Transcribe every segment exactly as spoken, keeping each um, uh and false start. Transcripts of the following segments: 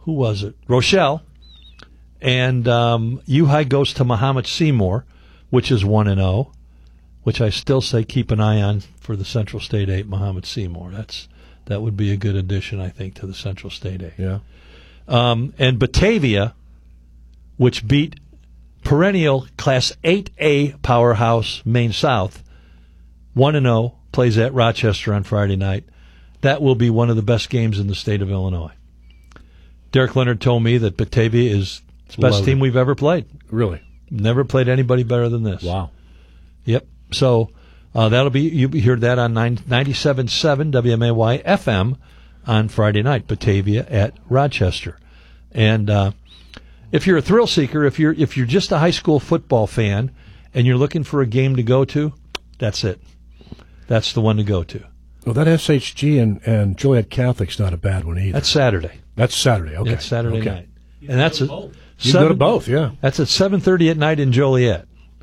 who was it? Rochelle. And um, U High goes to Muhammad Seymour, which is one and oh, which I still say keep an eye on for the Central State eight, Muhammad Seymour. That's That would be a good addition, I think, to the Central State eight. Yeah. Um, and Batavia, which beat perennial Class eight A powerhouse Maine South, one and oh, plays at Rochester on Friday night. That will be one of the best games in the state of Illinois. Derek Leonard told me that Batavia is the best Love team it. we've ever played. Really? Never played anybody better than this. Wow. Yep. So uh, that'll be, you heard that on ninety-seven point seven W M A Y F M on Friday night, Batavia at Rochester. And uh, if you're a thrill seeker, if you're if you're just a high school football fan and you're looking for a game to go to, that's it. That's the one to go to. Well, that S H G and, and Joliet Catholic's not a bad one either. That's Saturday. That's Saturday, okay. That's Saturday okay. night. And that's at You can go to both, yeah. That's at seven thirty at night in Joliet.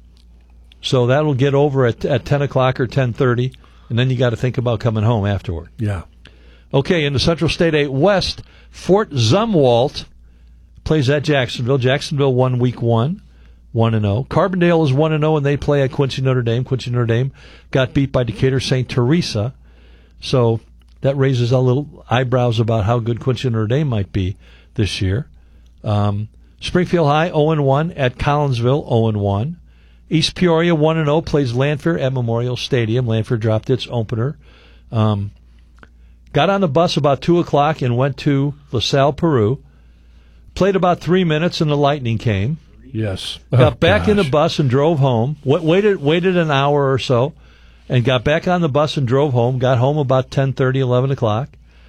So that'll get over at at ten o'clock or ten thirty, and then you got to think about coming home afterward. Yeah. Okay, in the Central State eight West, Fort Zumwalt plays at Jacksonville. Jacksonville won week one, one and oh. Carbondale is one and oh, and they play at Quincy Notre Dame. Quincy Notre Dame got beat by Decatur Saint Teresa. So that raises a little eyebrows about how good Quincy Notre Dame might be this year. Um, Springfield High oh and one at Collinsville oh and one. East Peoria one and oh plays Lanphier at Memorial Stadium. Lanphier dropped its opener. Um, got on the bus about two o'clock and went to LaSalle, Peru. Played about three minutes and the lightning came. Yes. Got oh, back gosh. in the bus and drove home. W- waited waited an hour or so and got back on the bus and drove home. Got home about ten thirty, eleven o'clock.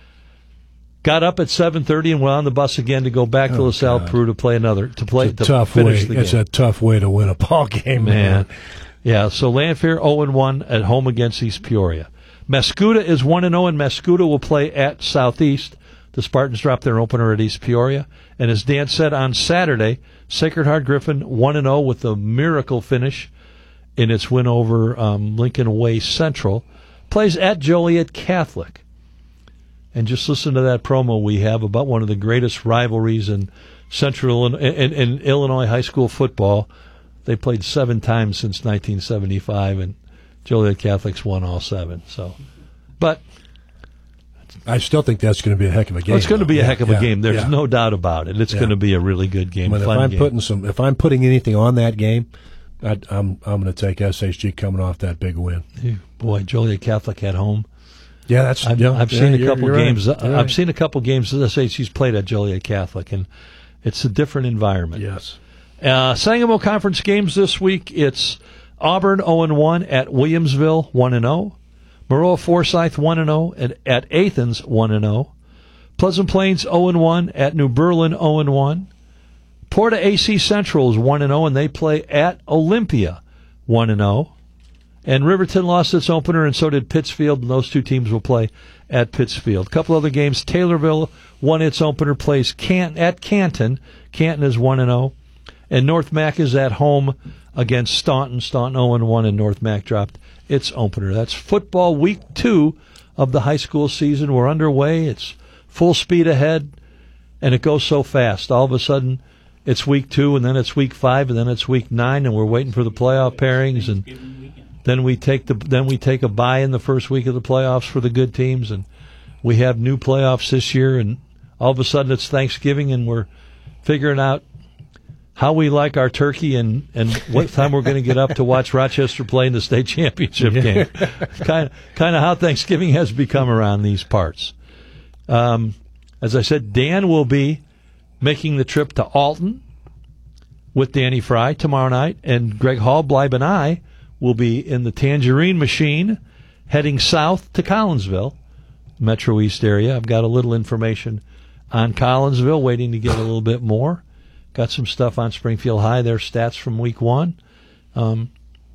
Got up at seven thirty and went on the bus again to go back to Oh, LaSalle, God. Peru to play another, to play, It's a to tough finish way. the game. It's a tough way to win a ball game, man. Man. Yeah, so Lanphier oh and one at home against East Peoria. Mascoutah is one and oh, and Mascoutah will play at Southeast. The Spartans dropped their opener at East Peoria. And as Dan said on Saturday, Sacred Heart Griffin one and oh with a miracle finish in its win over um, Lincoln Way Central. Plays at Joliet Catholic. And just listen to that promo we have about one of the greatest rivalries in Central in, in, in Illinois high school football. They played seven times since nineteen seventy-five, and Joliet Catholics won all seven. So, but I still think that's going to be a heck of a game. well, it's going to be a Yeah, heck of yeah, a game. There's yeah. no doubt about it. It's Yeah. going to be a really good game. I mean, if fun I'm game. putting some, if I'm putting anything on that game, I, I'm I'm going to take S H G coming off that big win. Boy, Joliet Catholic at home. Yeah, that's. I've, yeah, I've yeah, seen a you're- couple you're right. games. You're I've right. seen a couple games that S H G's played at Joliet Catholic, and it's a different environment. Yes. Uh, Sangamo Conference games this week. It's Auburn oh and one at Williamsville one and oh. Maroa Forsyth one and oh at, at Athens one and oh. Pleasant Plains oh and one at New Berlin oh and one. Porta A C Central is one and oh, and they play at Olympia one and oh. And Riverton lost its opener, and so did Pittsfield, and those two teams will play at Pittsfield. A couple other games. Taylorville won its opener, plays Canton, at Canton. Canton is one and oh. And North Mac is at home against Staunton. Staunton oh and one, and North Mac dropped its opener. That's football week two of the high school season. We're underway. It's full speed ahead, and it goes so fast. All of a sudden, it's week two, and then it's week five, and then it's week nine, and we're waiting for the playoff pairings, and then we take the then we take a bye in the first week of the playoffs for the good teams, and we have new playoffs this year, and all of a sudden it's Thanksgiving, and we're figuring out how we like our turkey and, and what time we're going to get up to watch Rochester play in the state championship game. kind of kind of how Thanksgiving has become around these parts. Um, as I said, Dan will be making the trip to Alton with Danny Fry tomorrow night, and Greg Hallbleib and I will be in the Tangerine Machine heading south to Collinsville, Metro East area. I've got a little information on Collinsville, waiting to get a little bit more. Got some stuff on Springfield High, their stats from week one. Um,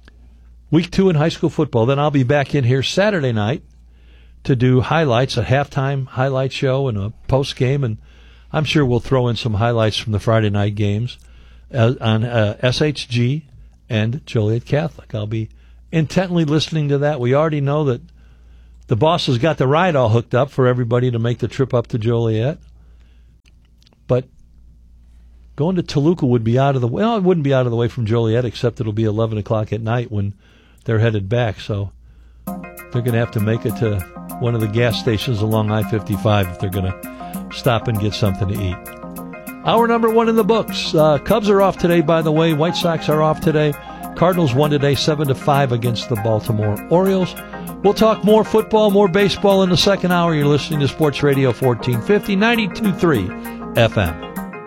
week two in high school football. Then I'll be back in here Saturday night to do highlights, a halftime highlight show and a post game, and I'm sure we'll throw in some highlights from the Friday night games uh, on uh, S H G and Joliet Catholic. I'll be intently listening to that. We already know that the boss has got the ride all hooked up for everybody to make the trip up to Joliet. But going to Toluca would be out of the way. Well, it wouldn't be out of the way from Joliet, except it'll be eleven o'clock at night when they're headed back. So they're going to have to make it to one of the gas stations along I fifty-five if they're going to stop and get something to eat. Hour number one in the books. Uh, Cubs are off today, by the way. White Sox are off today. Cardinals won today seven to five against the Baltimore Orioles. We'll talk more football, more baseball in the second hour. You're listening to Sports Radio fourteen fifty, ninety-two point three F M.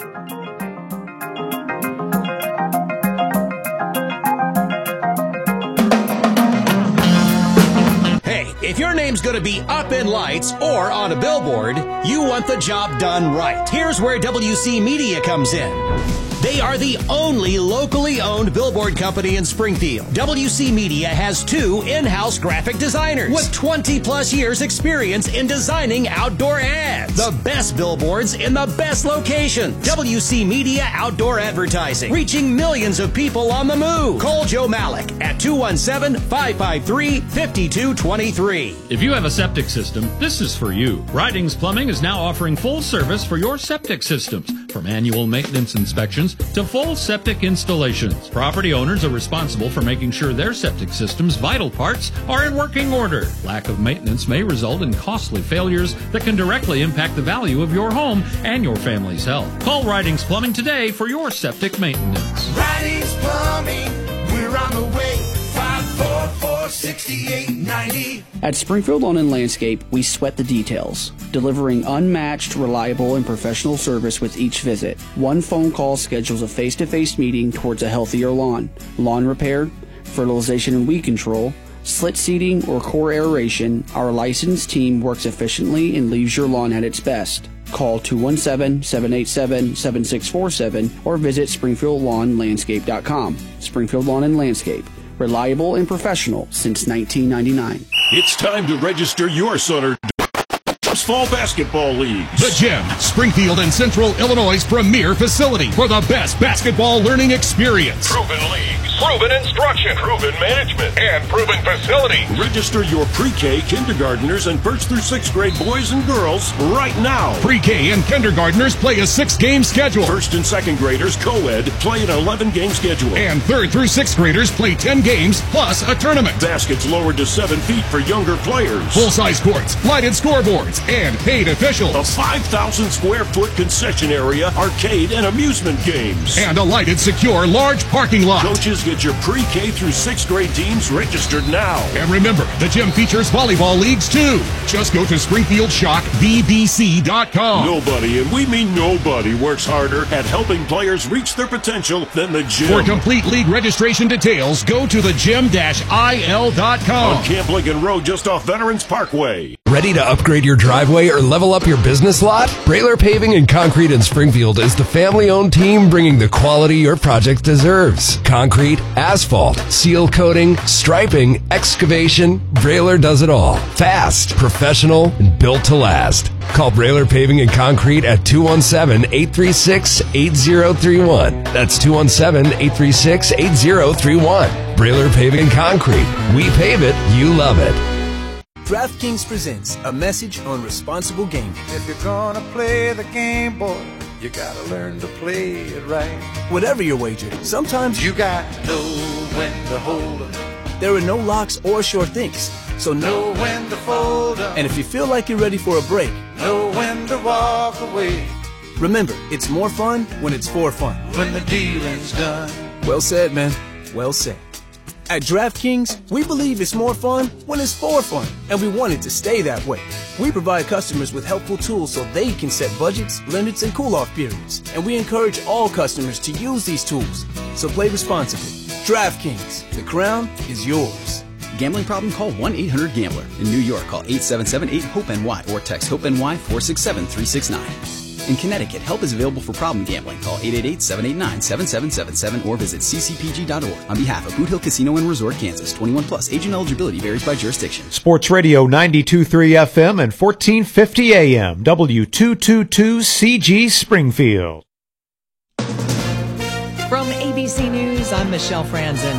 If your name's going to be up in lights or on a billboard, you want the job done right. Here's where W C Media comes in. They are the only locally owned billboard company in Springfield. W C Media has two in-house graphic designers with twenty plus years experience in designing outdoor ads. The best billboards in the best locations. W C Media Outdoor Advertising, reaching millions of people on the move. Call Joe Malik at two one seven, five five three, five two two three. If you have a septic system, this is for you. Ridings Plumbing is now offering full service for your septic systems, from annual maintenance inspections to full septic installations. Property owners are responsible for making sure their septic system's vital parts are in working order. Lack of maintenance may result in costly failures that can directly impact the value of your home and your family's health. Call Ridings Plumbing today for your septic maintenance. Ridings Plumbing, we're on the way. five four four, six eight nine zero. At Springfield Lawn and Landscape, we sweat the details, delivering unmatched, reliable, and professional service with each visit. One phone call schedules a face-to-face meeting towards a healthier lawn. Lawn repair, fertilization and weed control, slit seeding, or core aeration, our licensed team works efficiently and leaves your lawn at its best. Call two one seven, seven eight seven, seven six four seven or visit springfield lawn landscape dot com. Springfield Lawn and Landscape. Reliable and professional since nineteen ninety-nine. It's time to register your son or daughter's fall basketball leagues. The Gym, Springfield and Central Illinois' premier facility for the best basketball learning experience. Proven leagues, proven instruction, proven management, and proven facilities. Register your pre-K, kindergartners, and first through sixth grade boys and girls right now. Pre-K and kindergartners play a six-game schedule. First and second graders, co-ed, play an eleven-game schedule. And third through sixth graders play ten games plus a tournament. Baskets lowered to seven feet for younger players. Full-size courts, lighted scoreboards, and paid officials. A five thousand square foot concession area, arcade, and amusement games. And a lighted, secure, large parking lot. Coaches, get your pre-K through sixth grade teams registered now. And remember, the gym features volleyball leagues too. Just go to springfield shock v b c dot com. Nobody, and we mean nobody, works harder at helping players reach their potential than the gym. For complete league registration details, go to the gym dash i l dot com. On Camp Lincoln Road, just off Veterans Parkway. Ready to upgrade your driveway or level up your business lot? Brailer Paving and Concrete in Springfield is the family-owned team bringing the quality your project deserves. Concrete, asphalt, seal coating, striping, excavation, Brailer does it all. Fast, professional, and built to last. Call Brailer Paving and Concrete at two one seven, eight three six, eight zero three one. That's two one seven, eight three six, eight zero three one. Brailer Paving and Concrete. We pave it, you love it. DraftKings presents a message on responsible gaming. If you're gonna play the game, boy, you gotta learn to play it right. Whatever your wager, sometimes You got to know when to hold 'em, there are no locks or sure things. So know know, when to fold 'em, and if you feel like you're ready for a break, know when to walk away. remember, it's more fun when it's for fun. When the dealing's done. Well said, man. Well said. At DraftKings, we believe it's more fun when it's for fun, and we want it to stay that way. We provide customers with helpful tools so they can set budgets, limits, and cool-off periods, and we encourage all customers to use these tools. So play responsibly. DraftKings, the crown is yours. Gambling problem? Call one eight hundred gambler. In New York, call eight seven seven, eight, hope N Y or text HOPE-NY four six seven, three six nine. In Connecticut, help is available for problem gambling. Call eight eight eight, seven eight nine, seven seven seven seven or visit c c p g dot org. On behalf of Boot Hill Casino and Resort, Kansas, twenty-one plus, age and eligibility varies by jurisdiction. Sports Radio ninety-two point three F M and fourteen fifty A M, W two twenty-two C G Springfield. From A B C News, I'm Michelle Franzen.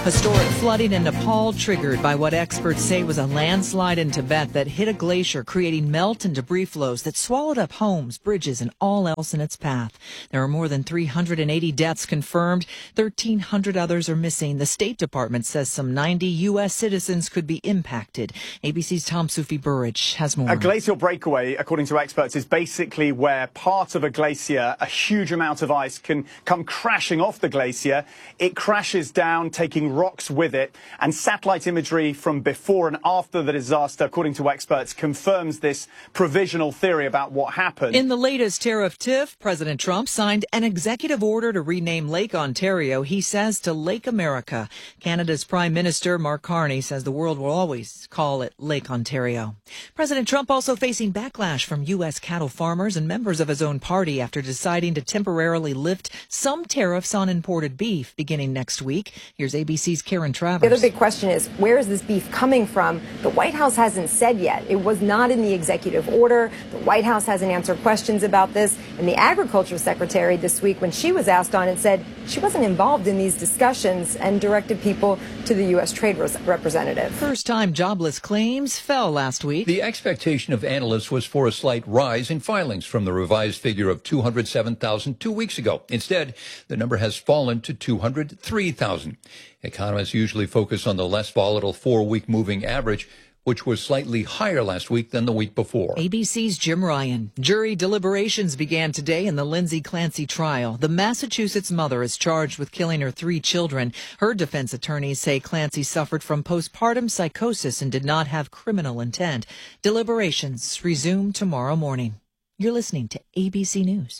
Historic flooding in Nepal triggered by what experts say was a landslide in Tibet that hit a glacier, creating melt and debris flows that swallowed up homes, bridges, and all else in its path. There are more than three hundred eighty deaths confirmed. thirteen hundred others are missing. The State Department says some ninety U S citizens could be impacted. A B C's Tom Sufi Burridge has more. A glacial breakaway, according to experts, is basically where part of a glacier, a huge amount of ice, can come crashing off the glacier. It crashes down, taking rocks with it, and satellite imagery from before and after the disaster, according to experts, confirms this provisional theory about what happened. In the latest tariff tiff, President Trump signed an executive order to rename Lake Ontario, he says, to Lake America. Canada's Prime Minister Mark Carney says the world will always call it Lake Ontario. President Trump also facing backlash from U S cattle farmers and members of his own party after deciding to temporarily lift some tariffs on imported beef beginning next week. Here's A B C's Karen Travers. The other big question is, where is this beef coming from? The White House hasn't said yet. It was not in the executive order. The White House hasn't answered questions about this. And the Agriculture Secretary this week, when she was asked on it, said she wasn't involved in these discussions and directed people to the U S Trade Representative. First-time jobless claims fell last week. The expectation of analysts was for a slight rise in filings from the revised figure of two hundred seven thousand two weeks ago. Instead, the number has fallen to two hundred three thousand. Economists usually focus on the less volatile four-week moving average, which was slightly higher last week than the week before. A B C's Jim Ryan. Jury deliberations began today in the Lindsay Clancy trial. The Massachusetts mother is charged with killing her three children. Her defense attorneys say Clancy suffered from postpartum psychosis and did not have criminal intent. Deliberations resume tomorrow morning. You're listening to A B C News.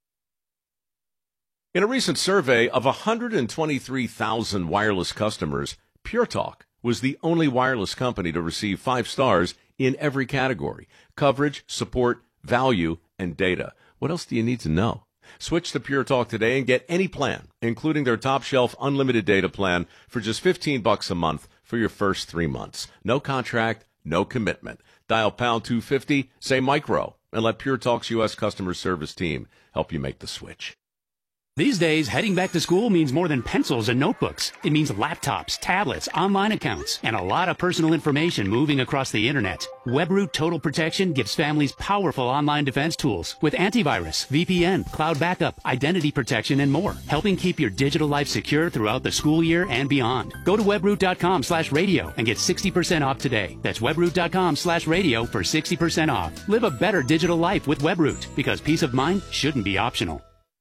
In a recent survey of one hundred twenty-three thousand wireless customers, Pure Talk was the only wireless company to receive five stars in every category: coverage, support, value, and data. What else do you need to know? Switch to Pure Talk today and get any plan, including their top shelf unlimited data plan, for just fifteen bucks a month for your first three months. No contract, no commitment. Dial pound two fifty, say micro, and let Pure Talk's U S customer service team help you make the switch. These days, heading back to school means more than pencils and notebooks. It means laptops, tablets, online accounts, and a lot of personal information moving across the internet. WebRoot Total Protection gives families powerful online defense tools with antivirus, V P N, cloud backup, identity protection, and more, helping keep your digital life secure throughout the school year and beyond. Go to webroot.com slash radio and get sixty percent off today. That's webroot.com slash radio for sixty percent off. Live a better digital life with WebRoot, because peace of mind shouldn't be optional.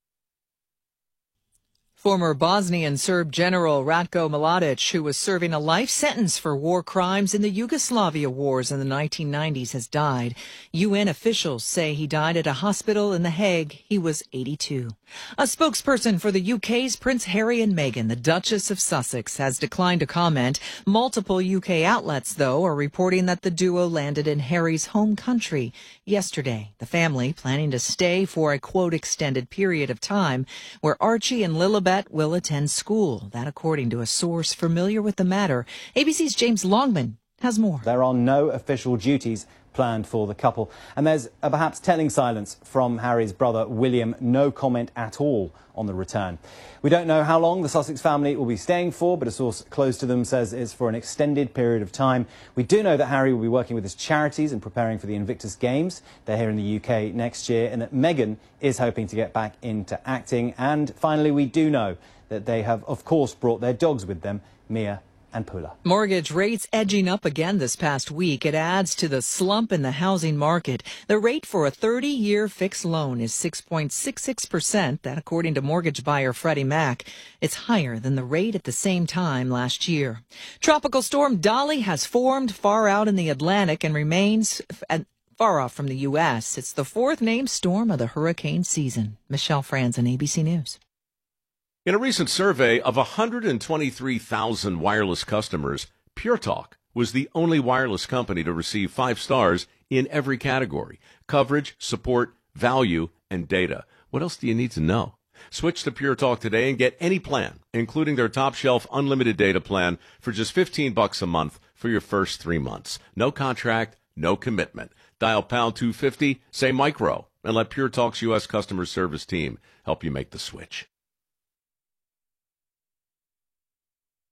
Former Bosnian Serb General Ratko Mladic, who was serving a life sentence for war crimes in the Yugoslavia wars in the nineteen nineties, has died. U N officials say he died at a hospital in The Hague. He was eighty-two. A spokesperson for the U K's Prince Harry and Meghan, the Duchess of Sussex, has declined to comment. Multiple U K outlets, though, are reporting that the duo landed in Harry's home country yesterday. The family planning to stay for a, quote, extended period of time, where Archie and Lilibet will attend school. That according to a source familiar with the matter. A B C's James Longman has more. There are no official duties planned for the couple, and there's a perhaps telling silence from Harry's brother William. No comment at all on the return. We don't know how long the Sussex family will be staying for, but a source close to them says it's for an extended period of time. We do know that Harry will be working with his charities and preparing for the Invictus Games. They're here in the U K next year, and that Meghan is hoping to get back into acting. And finally, we do know that they have, of course, brought their dogs with them, Mia and Pula. Mortgage rates edging up again this past week. It adds to the slump in the housing market. The rate for a thirty-year fixed loan is six point six six percent. That according to mortgage buyer Freddie Mac. It's higher than the rate at the same time last year. Tropical storm Dolly has formed far out in the Atlantic and remains at far off from the U S. It's the fourth named storm of the hurricane season. Michelle Franzen, A B C News. In a recent survey of one hundred twenty-three thousand wireless customers, Pure Talk was the only wireless company to receive five stars in every category: coverage, support, value, and data. What else do you need to know? Switch to Pure Talk today and get any plan, including their top shelf unlimited data plan, for just fifteen bucks a month for your first three months. No contract, no commitment. Dial pound two fifty, say micro, and let Pure Talk's U S customer service team help you make the switch.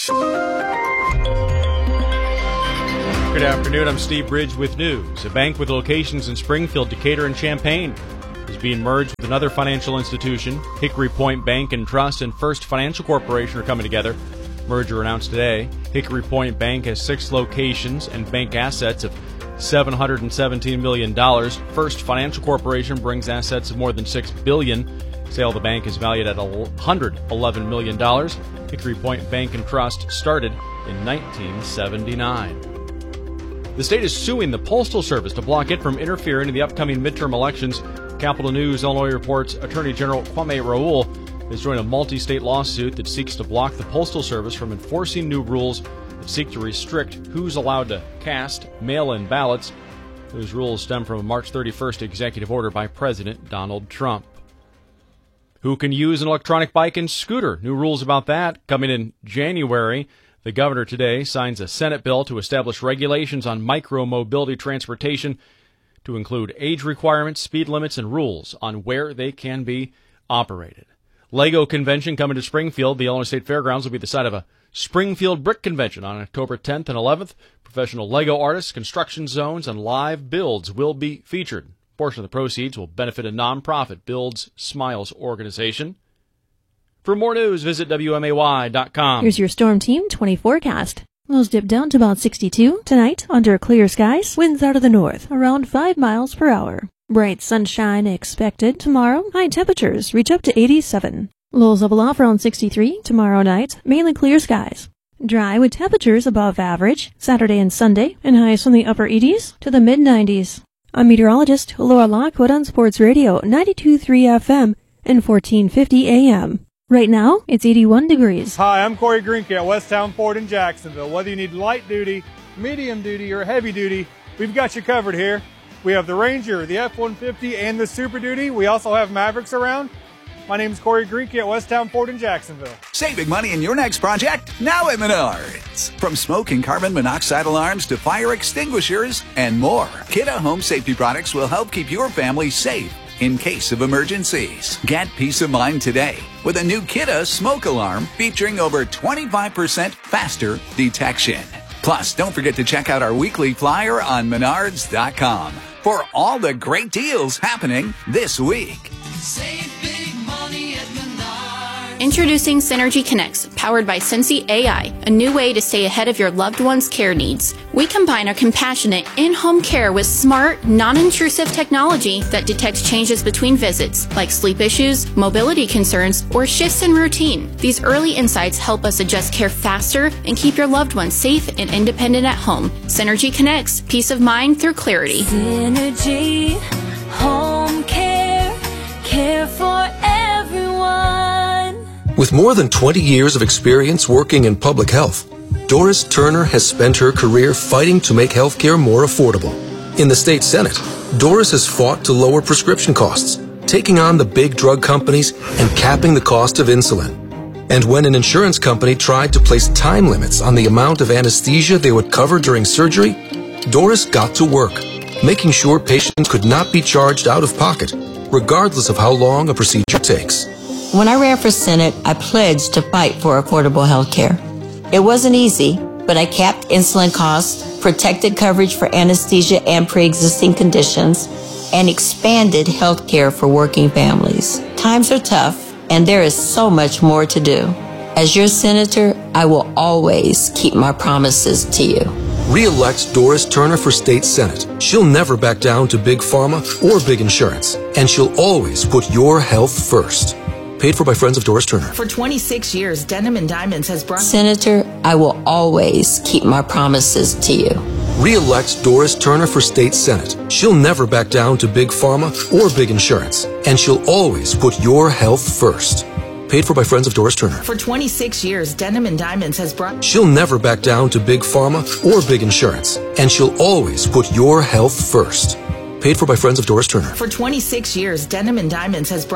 Sports. Good afternoon. I'm Steve Bridge with news. A bank with locations in Springfield, Decatur, and Champaign is being merged with another financial institution. Hickory Point Bank and Trust and First Financial Corporation are coming together. Merger announced today. Hickory Point Bank has six locations and bank assets of seven hundred seventeen million dollars. First Financial Corporation brings assets of more than six billion dollars. Sale of the bank is valued at one hundred eleven million dollars. Hickory Point Bank and Trust started in nineteen seventy-nine. The state is suing the Postal Service to block it from interfering in the upcoming midterm elections. Capital News Illinois reports Attorney General Kwame Raoul has joined a multi-state lawsuit that seeks to block the Postal Service from enforcing new rules that seek to restrict who's allowed to cast mail-in ballots. Those rules stem from a March thirty-first executive order by President Donald Trump. Who can use an electronic bike and scooter? New rules about that coming in January. The governor today signs a Senate bill to establish regulations on micro-mobility transportation to include age requirements, speed limits, and rules on where they can be operated. Lego Convention coming to Springfield. The Illinois State Fairgrounds will be the site of a Springfield Brick Convention on October tenth and eleventh. Professional Lego artists, construction zones, and live builds will be featured. A portion of the proceeds will benefit a nonprofit Builds Smiles organization. For more news, visit W M A Y dot com. Here's your Storm Team twenty forecast. Lows dip down to about sixty-two. Tonight, under clear skies, winds out of the north, around five miles per hour. Bright sunshine expected. Tomorrow, high temperatures reach up to eighty-seven. Lows level off around sixty-three. Tomorrow night, mainly clear skies. Dry with temperatures above average. Saturday and Sunday, and highs from the upper eighties to the mid-nineties. I'm meteorologist Laura Lockwood on Sports Radio ninety-two point three F M and fourteen fifty A M. Right now, it's eighty-one degrees. Hi, I'm Corey Greenke at Westtown Ford in Jacksonville. Whether you need light duty, medium duty, or heavy duty, we've got you covered here. We have the Ranger, the F one fifty, and the Super Duty. We also have Mavericks around. My name is Corey Greenke at Westtown Ford in Jacksonville. Saving money in your next project? Now at Menards. From smoke and carbon monoxide alarms to fire extinguishers and more, Kidde Home Safety products will help keep your family safe in case of emergencies. Get peace of mind today with a new Kidde smoke alarm featuring over twenty-five percent faster detection. Plus, don't forget to check out our weekly flyer on menards dot com for all the great deals happening this week. Save big money at Menards. Introducing Synergy Connects, powered by Sensi A I, a new way to stay ahead of your loved one's care needs. We combine our compassionate in-home care with smart, non-intrusive technology that detects changes between visits, like sleep issues, mobility concerns, or shifts in routine. These early insights help us adjust care faster and keep your loved ones safe and independent at home. Synergy Connects, peace of mind through clarity. Synergy, home care, care for everyone. With more than twenty years of experience working in public health, Doris Turner has spent her career fighting to make healthcare more affordable. In the state Senate, Doris has fought to lower prescription costs, taking on the big drug companies and capping the cost of insulin. And when an insurance company tried to place time limits on the amount of anesthesia they would cover during surgery, Doris got to work, making sure patients could not be charged out of pocket, regardless of how long a procedure takes. When I ran for Senate, I pledged to fight for affordable health care. It wasn't easy, but I capped insulin costs, protected coverage for anesthesia and pre-existing conditions, and expanded health care for working families. Times are tough, and there is so much more to do. As your senator, I will always keep my promises to you. Re-elect Doris Turner for state senate. She'll never back down to big pharma or big insurance, and she'll always put your health first. Paid for by Friends of Doris Turner. For twenty-six years, Denim and Diamonds has brought... Senator, I will always keep my promises to you. Re-elect Doris Turner for state senate. She'll never back down to big pharma or big insurance, and she'll always put your health first. Paid for by Friends of Doris Turner. For twenty-six years, Denim and Diamonds has brought... She'll never back down to big pharma or big insurance, and she'll always put your health first. Paid for by Friends of Doris Turner. For twenty-six years, Denim and Diamonds has brought...